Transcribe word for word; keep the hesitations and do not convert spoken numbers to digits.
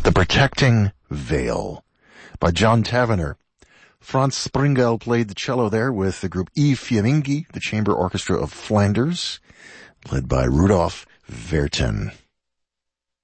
The Protecting Veil by John Tavener. Franz Springel played the cello there with the group I Fiammingi, the chamber orchestra of Flanders, led by Rudolf Vertin.